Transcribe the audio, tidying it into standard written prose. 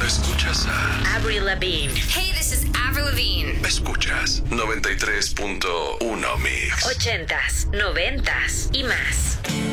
Solo escuchas a Avril Lavigne. Hey, this is Avril Lavigne. Escuchas 93.1 Mix. 80s, 90s y más.